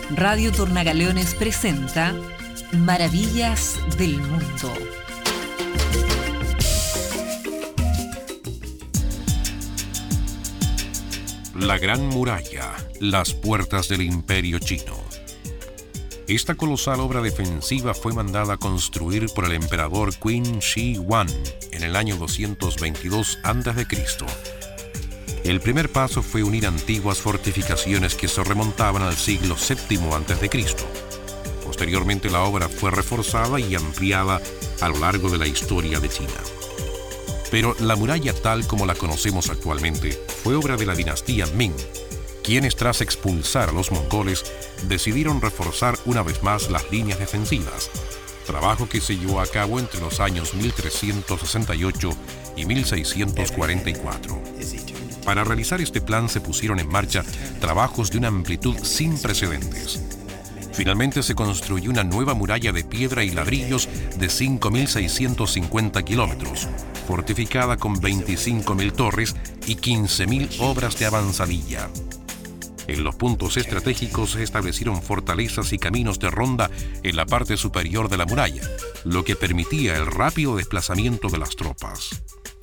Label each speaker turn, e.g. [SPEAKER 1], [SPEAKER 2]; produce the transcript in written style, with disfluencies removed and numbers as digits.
[SPEAKER 1] Radio Tornagaleones presenta Maravillas del Mundo.
[SPEAKER 2] La Gran Muralla, las puertas del Imperio Chino. Esta colosal obra defensiva fue mandada a construir por el emperador Qin Shi Huang en el año 222 a.C. El primer paso fue unir antiguas fortificaciones que se remontaban al siglo VII a.C. Posteriormente la obra fue reforzada y ampliada a lo largo de la historia de China. Pero la muralla tal como la conocemos actualmente fue obra de la dinastía Ming, quienes tras expulsar a los mongoles decidieron reforzar una vez más las líneas defensivas, trabajo que se llevó a cabo entre los años 1368 y 1644. Para realizar este plan se pusieron en marcha trabajos de una amplitud sin precedentes. Finalmente se construyó una nueva muralla de piedra y ladrillos de 5.650 kilómetros, fortificada con 25.000 torres y 15.000 obras de avanzadilla. En los puntos estratégicos se establecieron fortalezas y caminos de ronda en la parte superior de la muralla, lo que permitía el rápido desplazamiento de las tropas.